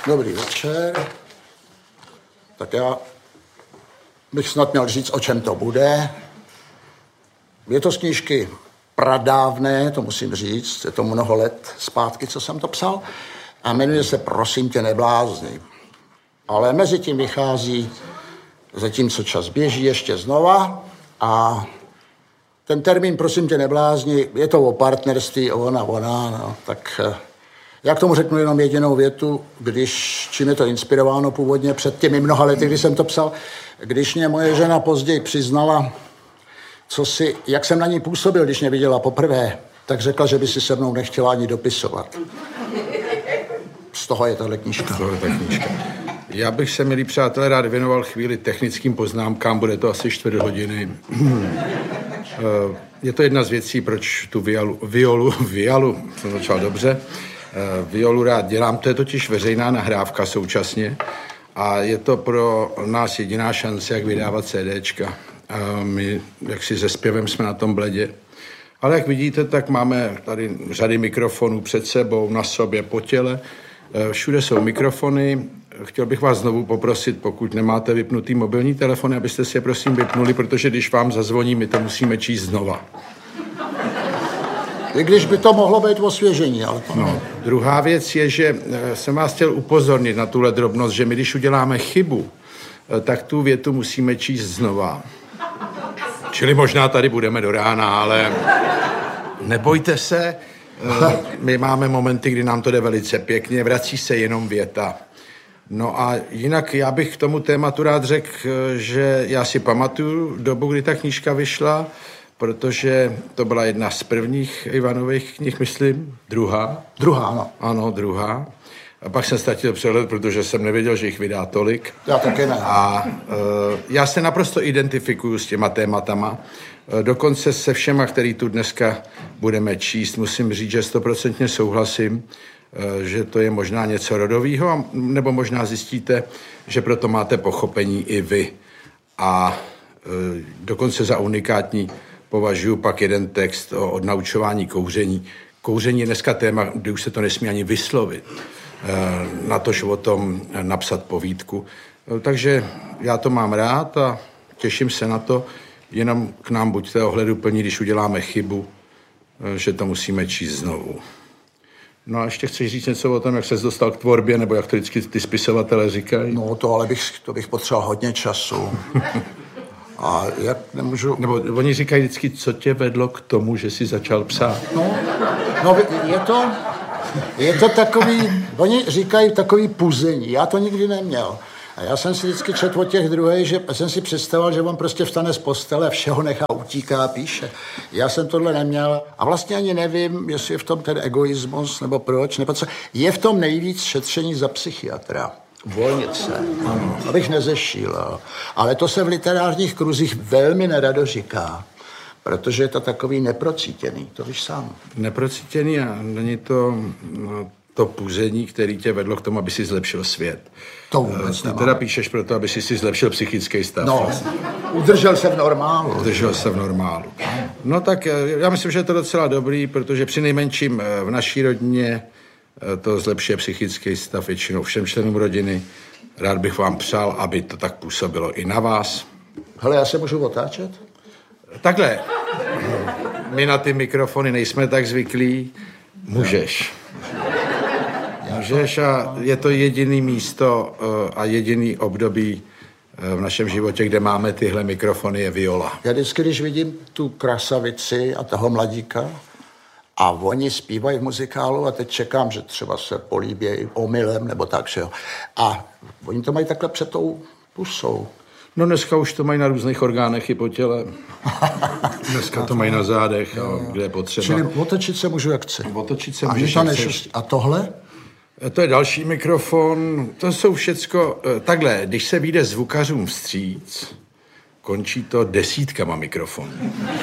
Dobrý večer. Tak já bych snad měl říct, o čem to bude. Je to z knížky pradávné, to musím říct, je to mnoho let zpátky, co jsem to psal, a jmenuje se Prosím tě, neblázni. Ale mezi tím vychází, zatímco čas běží, ještě znova, a ten termín Prosím tě, neblázni, je to o partnerství, ona, no, tak já k tomu řeknu jenom jedinou větu, čím je to inspirováno původně před těmi mnoha lety, kdy jsem to psal, když mě moje žena později přiznala, jak jsem na ní působil, když mě viděla poprvé, tak řekla, že by si se mnou nechtěla ani dopisovat. Z toho je tahle knížka. Já bych se, milí přátelé, rád věnoval chvíli technickým poznámkám, bude to asi 4 hodiny. Je to jedna z věcí, proč tu violu, jsem začal dobře, violu rád dělám, to je totiž veřejná nahrávka současně a je to pro nás jediná šance, jak vydávat CDčka. A my, jak si se zpěvem, jsme na tom bledě. Ale jak vidíte, tak máme tady řady mikrofonů před sebou, na sobě, po těle. Všude jsou mikrofony. Chtěl bych vás znovu poprosit, pokud nemáte vypnutý mobilní telefon, abyste si je prosím vypnuli, protože když vám zazvoní, my to musíme číst znova. I když by to mohlo být osvěžení, ale to ne. Druhá věc je, že jsem vás chtěl upozornit na tuhle drobnost, že my, když uděláme chybu, tak tu větu musíme číst znova. Čili možná tady budeme do rána, ale nebojte se, my máme momenty, kdy nám to jde velice pěkně, vrací se jenom věta. No a jinak já bych k tomu tématu rád řekl, že já si pamatuju dobu, kdy ta knížka vyšla, protože to byla jedna z prvních Ivanových knih, myslím. Druhá, ano. Ano, druhá. A pak jsem ztratil přehled, protože jsem nevěděl, že jich vydá tolik. Já taky ne. A já se naprosto identifikuju s těma tématama. Dokonce se všema, který tu dneska budeme číst, musím říct, že 100% souhlasím, že to je možná něco rodového, nebo možná zjistíte, že proto máte pochopení i vy. A dokonce za unikátní považuji pak jeden text o odnaučování kouření. Kouření je dneska téma, kdy už se to nesmí ani vyslovit. Natož o tom napsat povídku. Takže já to mám rád a těším se na to. Jenom k nám buďte ohleduplní, když uděláme chybu, že to musíme číst znovu. No a ještě chceš říct něco o tom, jak ses dostal k tvorbě, nebo jak to vždycky ty spisovatelé říkají? No to bych potřeboval hodně času. A jak nemůžu... Nebo oni říkají vždycky, co tě vedlo k tomu, že jsi začal psát? No je to takový, oni říkají takový puzení, já to nikdy neměl. A já jsem si vždycky četl od těch druhých, že jsem si představoval, že on prostě vstane z postele, všeho nechá, utíká, píše. Já jsem tohle neměl a vlastně ani nevím, jestli je v tom ten egoismus, nebo proč, nebo co. Je v tom nejvíc šetření za psychiatra. Volnit se, abych nezešílel. Ale to se v literárních kruzích velmi nerado říká, protože je to takový neprocítěný, to víš sám. Neprocítěný a není to to puzení, který tě vedlo k tomu, aby si zlepšil svět. To vůbec nemám. Ty teda píšeš proto, aby si zlepšil psychický stav. No, udržel se v normálu. No tak já myslím, že je to docela dobrý, protože přinejmenším v naší rodině to zlepšuje psychický stav většinou všem členům rodiny. Rád bych vám přál, aby to tak působilo i na vás. Hele, já se můžu otáčet? Takhle. My na ty mikrofony nejsme tak zvyklí. Můžeš. Můžeš a je to jediný místo a jediný období v našem životě, kde máme tyhle mikrofony, je viola. Já vždycky, když vidím tu krasavici a toho mladíka a oni zpívají v muzikálu a teď čekám, že třeba se políbějí omylem nebo tak, že jo. A oni to mají takhle před tou pusou. No dneska už to mají na různých orgánech i po těle. Dneska to mají na zádech, kde je potřeba. Čili otočit se můžu jak chci. Otočit se můžeš jak chceš. A tohle? To je další mikrofon. To jsou všecko... Takhle, když se vyjde zvukařům vstříc, končí to desítkama mikrofonů.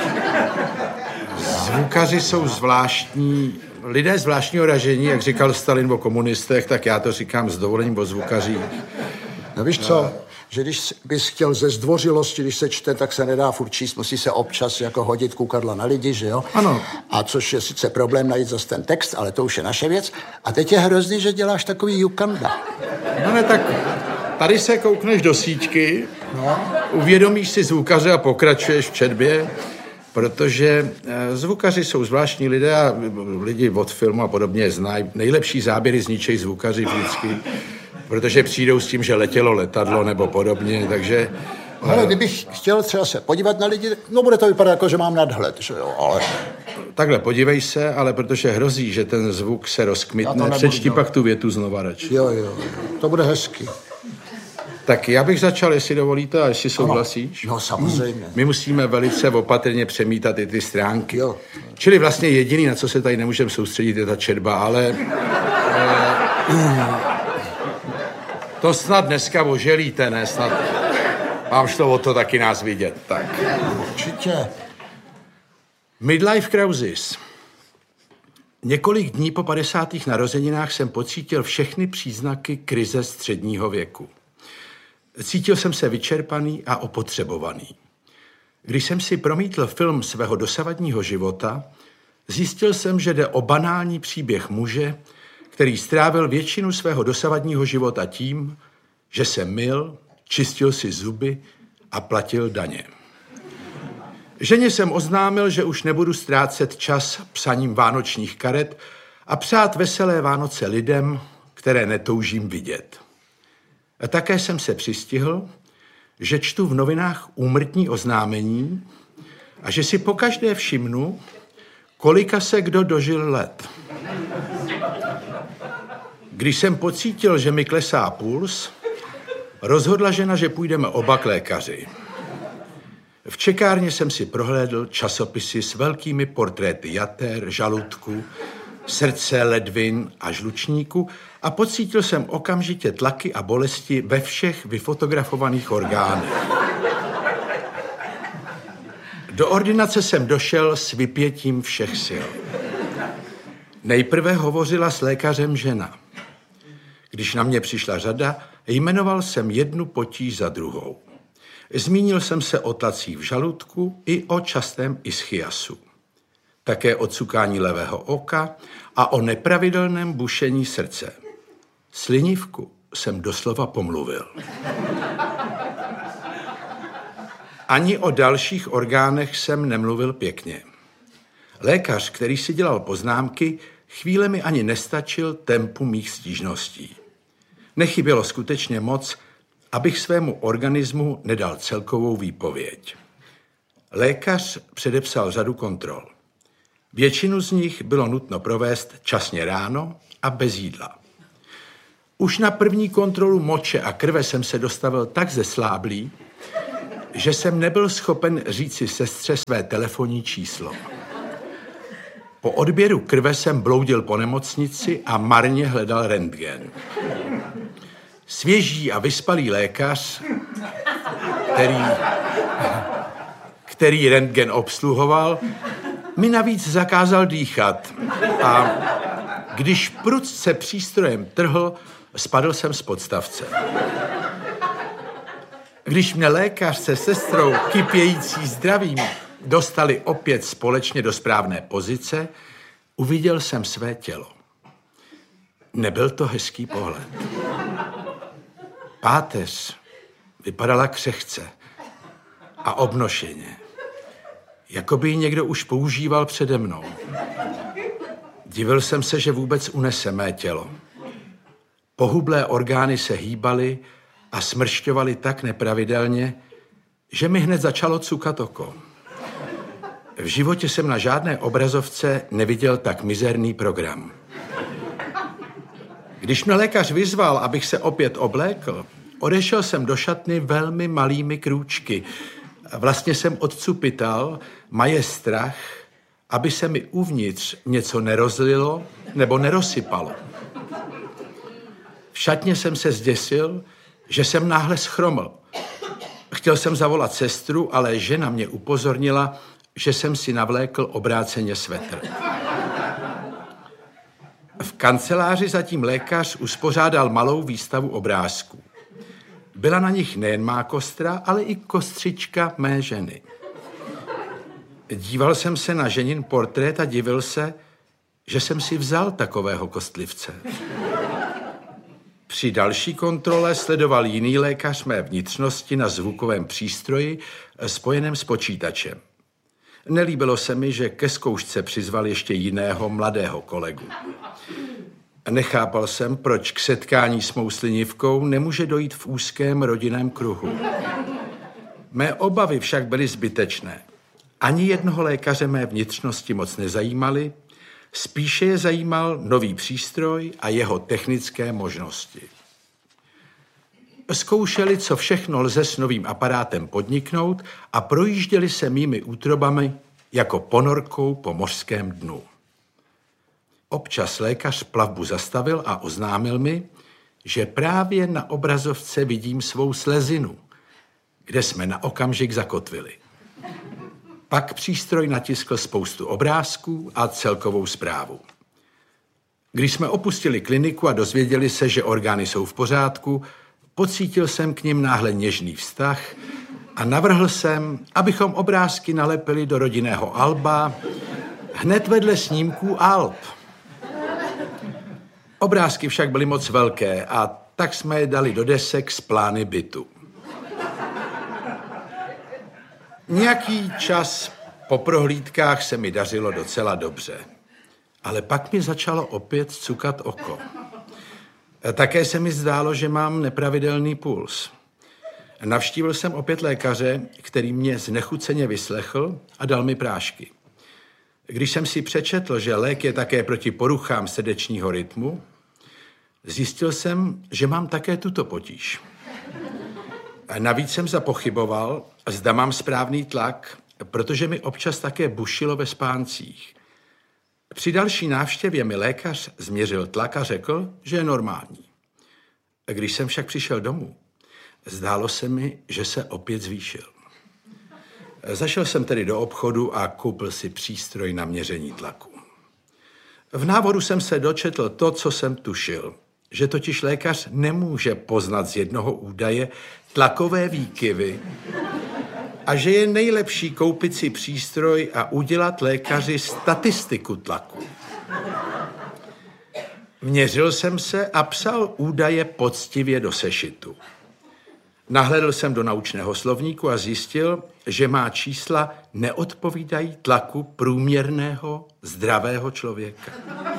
Zvukaři jsou zvláštní... Lidé zvláštního ražení, jak říkal Stalin o komunistech, tak já to říkám s dovolením o zvukařích. No víš co, že když bys chtěl ze zdvořilosti, když se čte, tak se nedá furt číst, musí se občas jako hodit kukadla na lidi, že jo? Ano. A což je sice problém najít zase ten text, ale to už je naše věc. A teď je hrozný, že děláš takový jukanda. No ne, tak tady se koukneš do síťky, uvědomíš si zvukaře a pokračuješ v četbě, protože zvukaři jsou zvláštní lidé a lidi od filmu a podobně znají. Nejlepší záběry zničejí zvukaři vždycky, protože přijdou s tím, že letělo letadlo nebo podobně, takže... Ale kdybych chtěl třeba se podívat na lidi, no bude to vypadat jako, že mám nadhled, že jo, ale... Takhle, podívej se, ale protože hrozí, že ten zvuk se rozkmitne, přečti pak tu větu znova radši. Jo, to bude hezky. Tak já bych začal, jestli dovolíte a jestli souhlasíš. No, samozřejmě. My musíme velice opatrně přemítat i ty stránky. Jo. Čili vlastně jediný, na co se tady nemůžeme soustředit, je ta četba, ale... to snad dneska oželíte, ne? Snad vám šlo o to taky nás vidět. Tak. Určitě. Midlife crisis. Několik dní po 50. narozeninách jsem pocítil všechny příznaky krize středního věku. Cítil jsem se vyčerpaný a opotřebovaný. Když jsem si promítl film svého dosavadního života, zjistil jsem, že jde o banální příběh muže, který strávil většinu svého dosavadního života tím, že se myl, čistil si zuby a platil daně. Ženě jsem oznámil, že už nebudu ztrácet čas psaním vánočních karet a přát veselé Vánoce lidem, které netoužím vidět. A také jsem se přistihl, že čtu v novinách úmrtní oznámení a že si pokaždé všimnu, kolika se kdo dožil let. Když jsem pocítil, že mi klesá puls, rozhodla žena, že půjdeme oba k lékaři. V čekárně jsem si prohlédl časopisy s velkými portréty jater, žaludku, srdce, ledvin a žlučníku a pocítil jsem okamžitě tlaky a bolesti ve všech vyfotografovaných orgánech. Do ordinace jsem došel s vypětím všech sil. Nejprve hovořila s lékařem žena. Když na mě přišla řada, jmenoval jsem jednu potíž za druhou. Zmínil jsem se o tlacích v žaludku i o častém ischiasu. Také o cukání levého oka a o nepravidelném bušení srdce. Slinivku jsem doslova pomluvil. Ani o dalších orgánech jsem nemluvil pěkně. Lékař, který si dělal poznámky, chvílemi ani nestačil tempu mých stížností. Nechybělo skutečně moc, abych svému organismu nedal celkovou výpověď. Lékař předepsal řadu kontrol. Většinu z nich bylo nutno provést časně ráno a bez jídla. Už na první kontrolu moče a krve jsem se dostavil tak zesláblý, že jsem nebyl schopen říci sestře své telefonní číslo. Po odběru krve jsem bloudil po nemocnici a marně hledal rentgen. Svěží a vyspalý lékař, který rentgen obsluhoval, mi navíc zakázal dýchat a když prudce přístrojem trhl, spadl jsem z podstavce. Když mě lékař se sestrou kypějící zdravím dostali opět společně do správné pozice, uviděl jsem své tělo. Nebyl to hezký pohled. Páteř vypadala křehce a obnošeně, jako by ji někdo už používal přede mnou. Divil jsem se, že vůbec unese mé tělo. Pohublé orgány se hýbaly a smršťovaly tak nepravidelně, že mi hned začalo cukat oko. V životě jsem na žádné obrazovce neviděl tak mizerný program. Když mě lékař vyzval, abych se opět oblékl, odešel jsem do šatny velmi malými krůčky. Vlastně jsem odcupital, maje strach, aby se mi uvnitř něco nerozlilo nebo nerozsypalo. V šatně jsem se zděsil, že jsem náhle schroml. Chtěl jsem zavolat sestru, ale žena mě upozornila, že jsem si navlékl obráceně svetr. V kanceláři zatím lékař uspořádal malou výstavu obrázků. Byla na nich nejen má kostra, ale i kostřička mé ženy. Díval jsem se na ženin portrét a divil se, že jsem si vzal takového kostlivce. Při další kontrole sledoval jiný lékař mé vnitřnosti na zvukovém přístroji spojeném s počítačem. Nelíbilo se mi, že ke zkoušce přizval ještě jiného mladého kolegu. Nechápal jsem, proč k setkání s mou slinivkou nemůže dojít v úzkém rodinném kruhu. Mé obavy však byly zbytečné. Ani jednoho lékaře mé vnitřnosti moc nezajímaly, spíše je zajímal nový přístroj a jeho technické možnosti. Zkoušeli, co všechno lze s novým aparátem podniknout a projížděli se mými útrobami jako ponorkou po mořském dnu. Občas lékař plavbu zastavil a oznámil mi, že právě na obrazovce vidím svou slezinu, kde jsme na okamžik zakotvili. Pak přístroj natiskl spoustu obrázků a celkovou zprávu. Když jsme opustili kliniku a dozvěděli se, že orgány jsou v pořádku, pocítil jsem k nim náhle něžný vztah a navrhl jsem, abychom obrázky nalepili do rodinného alba hned vedle snímků alb. Obrázky však byly moc velké a tak jsme je dali do desek s plány bytu. Nějaký čas po prohlídkách se mi dařilo docela dobře, ale pak mi začalo opět cukat oko. Také se mi zdálo, že mám nepravidelný puls. Navštívil jsem opět lékaře, který mě znechuceně vyslechl a dal mi prášky. Když jsem si přečetl, že lék je také proti poruchám srdečního rytmu, zjistil jsem, že mám také tuto potíž. Navíc jsem zapochyboval, zda mám správný tlak, protože mi občas také bušilo ve spáncích. Při další návštěvě mi lékař změřil tlak a řekl, že je normální. Když jsem však přišel domů, zdálo se mi, že se opět zvýšil. Zašel jsem tedy do obchodu a koupil si přístroj na měření tlaku. V návodu jsem se dočetl to, co jsem tušil, že totiž lékař nemůže poznat z jednoho údaje tlakové výkyvy a že je nejlepší koupit si přístroj a udělat lékaři statistiku tlaku. Měřil jsem se a psal údaje poctivě do sešitu. Nahlédl jsem do naučného slovníku a zjistil, že má čísla neodpovídají tlaku průměrného zdravého člověka.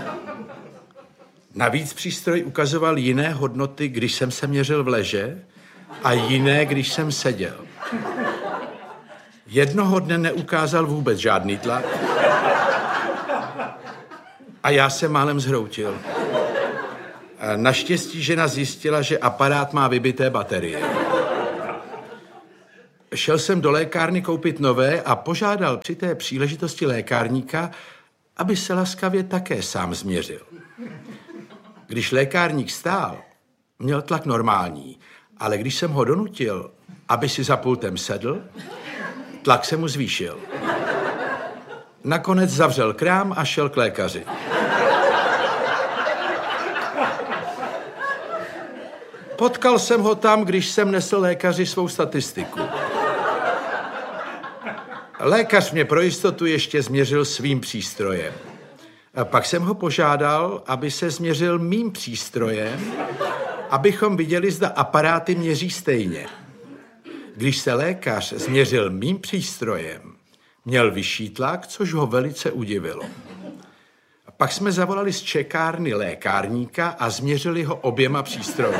Navíc přístroj ukazoval jiné hodnoty, když jsem se měřil v leže a jiné, když jsem seděl. Jednoho dne neukázal vůbec žádný tlak a já se málem zhroutil. Naštěstí žena zjistila, že aparát má vybité baterie. Šel jsem do lékárny koupit nové a požádal při té příležitosti lékárníka, aby se laskavě také sám změřil. Když lékárník stál, měl tlak normální, ale když jsem ho donutil, aby si za pultem sedl, tlak se mu zvýšil. Nakonec zavřel krám a šel k lékaři. Potkal jsem ho tam, když jsem nesl lékaři svou statistiku. Lékař mě pro jistotu ještě změřil svým přístrojem. A pak jsem ho požádal, aby se změřil mým přístrojem, abychom viděli, zda aparáty měří stejně. Když se lékař změřil mým přístrojem, měl vyšší tlak, což ho velice udivilo. A pak jsme zavolali z čekárny lékárníka a změřili ho oběma přístroji.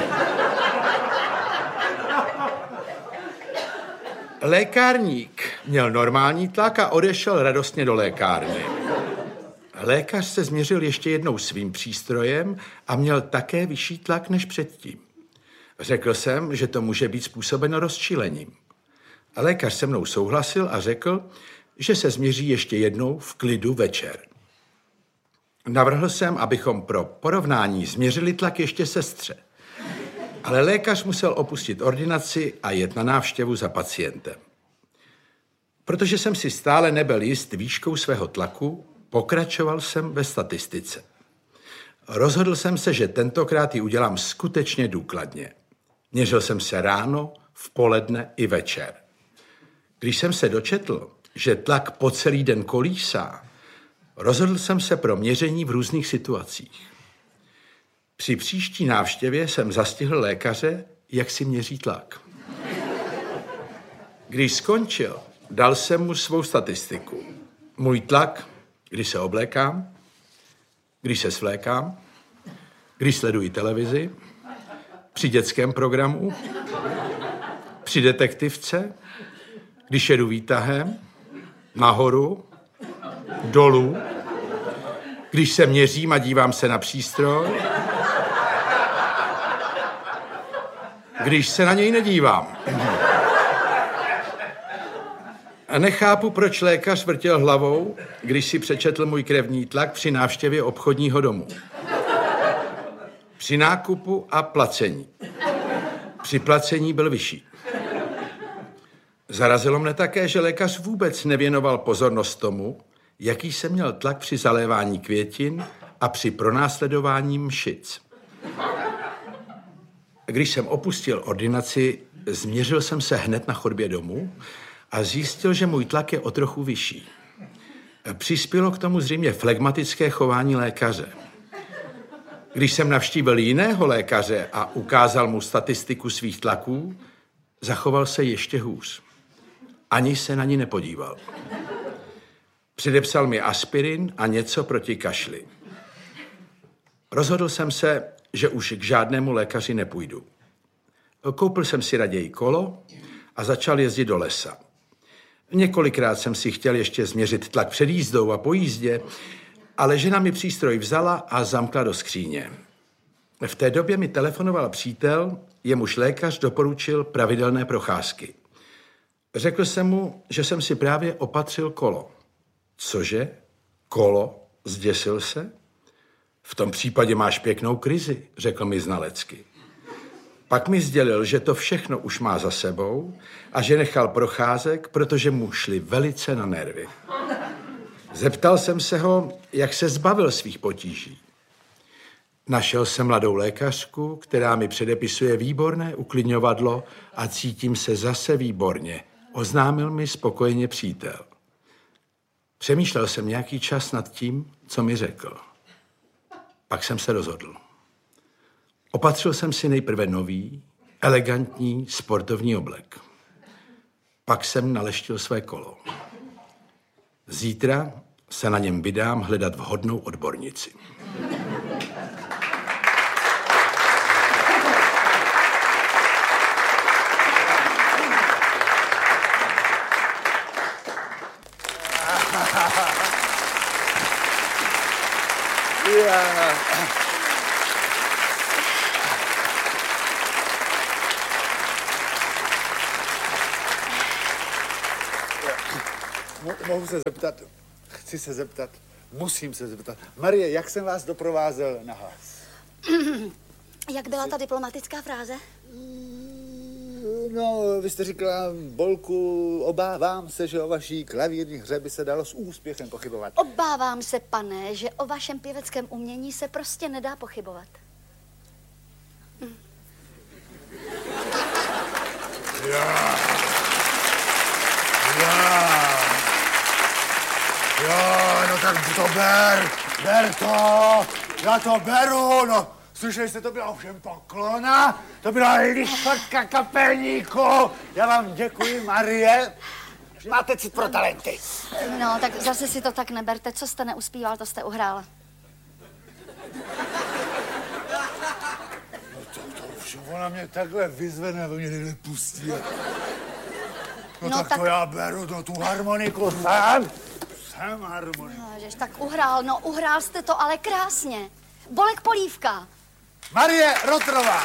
Lékárník měl normální tlak a odešel radostně do lékárny. Lékař se změřil ještě jednou svým přístrojem a měl také vyšší tlak než předtím. Řekl jsem, že to může být způsobeno rozčilením. A lékař se mnou souhlasil a řekl, že se změří ještě jednou v klidu večer. Navrhl jsem, abychom pro porovnání změřili tlak ještě sestře. Ale lékař musel opustit ordinaci a jet na návštěvu za pacientem. Protože jsem si stále nebyl jist výškou svého tlaku, pokračoval jsem ve statistice. Rozhodl jsem se, že tentokrát ji udělám skutečně důkladně. Měřil jsem se ráno, v poledne i večer. Když jsem se dočetl, že tlak po celý den kolísá, rozhodl jsem se pro měření v různých situacích. Při příští návštěvě jsem zastihl lékaře, jak si měří tlak. Když skončil, dal jsem mu svou statistiku. Můj tlak, když se oblékám, když se svlékám, když sleduji televizi, při dětském programu, při detektivce, když jedu výtahem, nahoru, dolů, když se měřím a dívám se na přístroj, když se na něj nedívám. A nechápu, proč lékař vrtěl hlavou, když si přečetl můj krevní tlak při návštěvě obchodního domu. Při nákupu a placení. Při placení byl vyšší. Zarazilo mne také, že lékař vůbec nevěnoval pozornost tomu, jaký jsem měl tlak při zalévání květin a při pronásledování mšic. Když jsem opustil ordinaci, změřil jsem se hned na chodbě domů a zjistil, že můj tlak je o trochu vyšší. Přispělo k tomu zřejmě flegmatické chování lékaře. Když jsem navštívil jiného lékaře a ukázal mu statistiku svých tlaků, zachoval se ještě hůř. Ani se na ní nepodíval. Předepsal mi aspirin a něco proti kašli. Rozhodl jsem se, že už k žádnému lékaři nepůjdu. Koupil jsem si raději kolo a začal jezdit do lesa. Několikrát jsem si chtěl ještě změřit tlak před jízdou a po jízdě, ale žena mi přístroj vzala a zamkla do skříně. V té době mi telefonoval přítel, jemuž lékař doporučil pravidelné procházky. Řekl jsem mu, že jsem si právě opatřil kolo. Cože? Kolo? Zděsil se? V tom případě máš pěknou krizi, řekl mi znalecky. Pak mi sdělil, že to všechno už má za sebou a že nechal procházek, protože mu šli velice na nervy. Zeptal jsem se ho, jak se zbavil svých potíží. Našel jsem mladou lékařku, která mi předepisuje výborné uklidňovadlo a cítím se zase výborně, oznámil mi spokojeně přítel. Přemýšlel jsem nějaký čas nad tím, co mi řekl. Pak jsem se rozhodl. Opatřil jsem si nejprve nový, elegantní sportovní oblek. Pak jsem naleštil své kolo. Zítra se na něm vydám hledat vhodnou odbornici. Mohu se zeptat, chci se zeptat, musím se zeptat. Marie, jak jsem vás doprovázel na hlas? Jak byla ta diplomatická fráze? No, vy jste říkala, Bolku, obávám se, že o vaší klavírní hře by se dalo s úspěchem pochybovat. Obávám se, pane, že o vašem pěveckém umění se prostě nedá pochybovat. Jo, no tak to ber to, já to beru, no. Slyšeli jste, to byla ovšem poklona, to byla lichotka kapelníku. Já vám děkuji, Marie. Máte cit pro talenty. No, tak zase si to tak neberte. Co jste neuspíval, to jste uhrál. No to ovšem, ona mě takhle vyzve, nebo mě někde pustí. No tak to já beru, no tu harmoniku jsem harmoniku. No, žež tak uhrál jste to, ale krásně. Bolek Polívka. Marie Rotrová.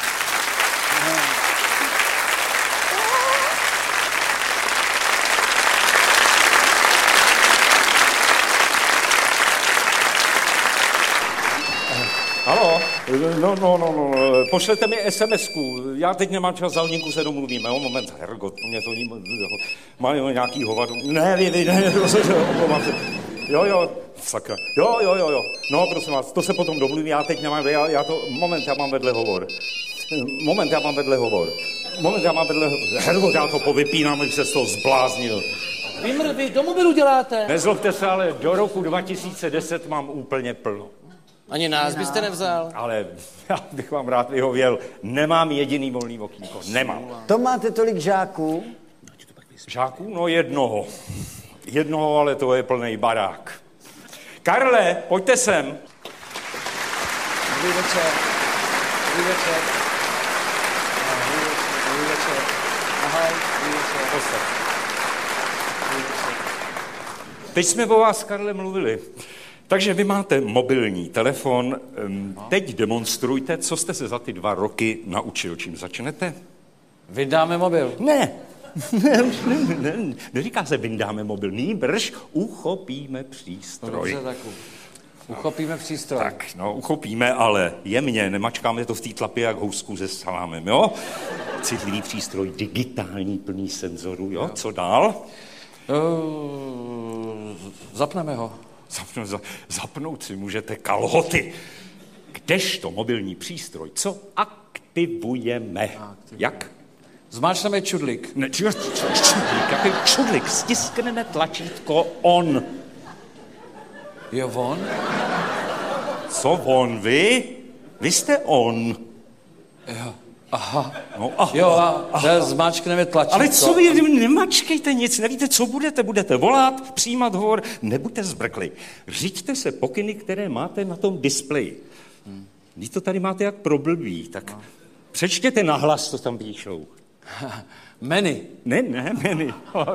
Halo, no, pošlete mi SMS-ku, já teď nemám čas, za hodinku se domluvíme, moment, hergot, mě to má nějaký hovado, ne, omlouvám se, jo, sakra, jo, no prosím vás, to se potom domluvím, já teď nemám, já mám vedle hovor. Moment, já mám vedle hovor. Hergo, já to povypínám, abych se z toho zbláznil. Vy do mobilu děláte? Nezlobte se, ale do roku 2010 mám úplně plno. Ani nás byste nevzal. Ale já bych vám rád vyhověl, nemám jediný volný okýnko, nemám. To máte tolik žáků? Žáků? No jednoho. Jednoho, ale to je plnej barák. Karle, pojďte sem. Dobrý večer. Dobrý večer. Dobrý večer. Ahoj, dobrý večer. Postav. Teď jsme o vás, Karle, mluvili. Takže vy máte mobilní telefon. Teď demonstrujte, co jste se za ty 2 roky naučil. Čím začnete? Vydáme mobil. Ne. Neříká se vyndáme mobil. Nýbrž uchopíme přístroj. Dobře, tak uchopíme přístroj. Tak, no, uchopíme, ale jemně, nemačkáme to v té tlapě jak housku se salámem, jo? Citlivý přístroj, digitální, plný senzorů, jo? Co dál? Zapneme ho. Zapnout si můžete kalhoty. Kdežto mobilní přístroj, co aktivujeme? Jak? Zmáčkneme čudlik. Ne, čudlik, jaký čudlik? Stiskneme tlačítko on. Jo, on? Co on, vy? Vy jste on. Jo, aha. No, aha. Jo, a zmáčkneme tlačítko. Ale co vy, nemačkejte nic, nevíte, co budete volat, přijímat hovor, nebuďte zbrkli. Řiďte se pokyny, které máte na tom displeji. Vy to tady máte jak pro blbý, tak přečtěte nahlas, co tam píšou. Menu. Ne, menu.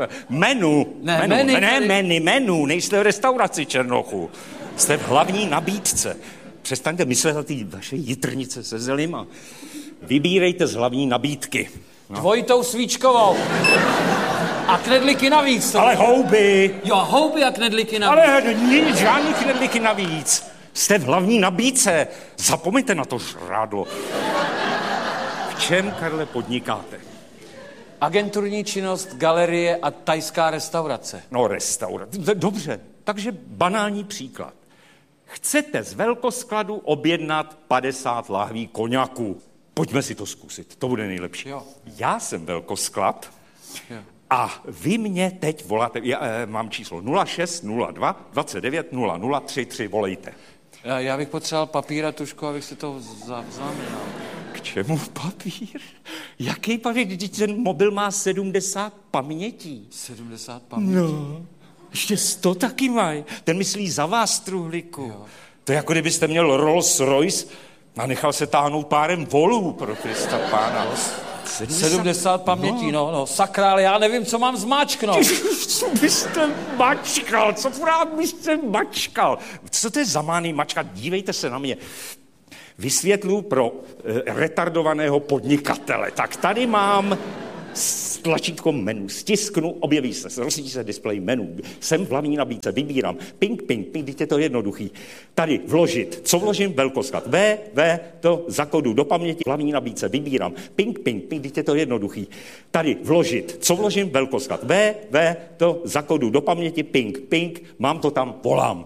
Menu. Nejste v restauraci, Černochu. Jste v hlavní nabídce. Přestaňte myslet na ty vaše jitrnice se zelima. Vybírejte z hlavní nabídky. No. Dvojitou svíčkovou. A knedlíky navíc. Ale houby. Jo, houby a knedlíky navíc. Ale nic, žádný knedlíky navíc. Jste v hlavní nabídce. Zapomeňte na to žrádlo. V čem, Karle, podnikáte? Agenturní činnost, galerie a thajská restaurace. No, restaurace. Dobře, takže banální příklad. Chcete z velkoskladu objednat 50 lahví koňaku. Pojďme si to zkusit, to bude nejlepší. Jo. Já jsem velkosklad Jo. a vy mě teď voláte, já mám číslo 0602 29 00 33, volejte. Já bych potřeboval papír a tušku, abych si to zaznamenal. K čemu papír? Jaký papír? Když ten mobil má 70 pamětí. 70 pamětí? No, ještě 100 taky mají. Ten myslí za vás, truhlíku. Jo. To je jako kdybyste měl Rolls Royce a nechal se táhnout párem volů pro Krista pána. 70 pamětí, no, sakra, ale já nevím, co mám zmáčknout. Co byste mačkal? Co pořád byste mačkal? Co to je za mány mačkat? Dívejte se na mě. Vysvětlu pro retardovaného podnikatele. Tak tady mám tlačítko menu. Stisknu, objeví se, rozsvítí se displej menu. Jsem v hlavní nabídce, vybírám. Ping, teď je to jednoduchý. Tady vložit. Co vložím? Velkosklad. To zakodu do paměti. Hlavní nabídce, vybírám. Ping, teď je to jednoduchý. Tady vložit. Co vložím? Velkosklad. To zakodu do paměti. Ping, mám to tam, volám.